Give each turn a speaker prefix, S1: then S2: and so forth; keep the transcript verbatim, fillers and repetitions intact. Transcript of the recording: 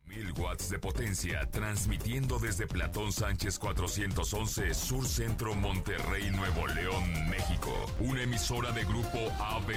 S1: Mil watts de potencia, transmitiendo desde Platón Sánchez cuatrocientos once, Sur Centro, Monterrey, Nuevo León, México. Una emisora de Grupo A B